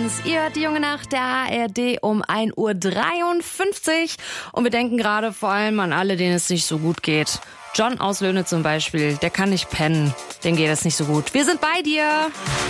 uns. Ihr hört die junge Nacht der ARD um 1:53 Uhr. Und wir denken gerade vor allem an alle, denen es nicht so gut geht. John aus Löhne zum Beispiel, der kann nicht pennen. Dem geht es nicht so gut. Wir sind bei dir.